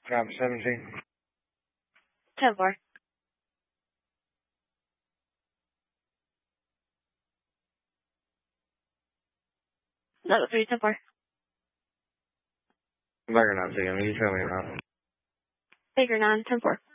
Job 17. 10-4. Level 3, 10-4. Baker not seeing me. You tell me about. Baker 9, 10-4.